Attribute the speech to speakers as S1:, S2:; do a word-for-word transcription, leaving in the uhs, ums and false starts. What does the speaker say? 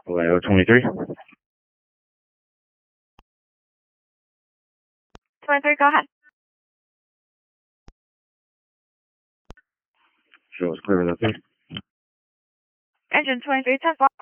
S1: Vallejo twenty-three.
S2: twenty-three, go ahead.
S1: Show is clear with that three.
S2: Engine twenty-three, ten four.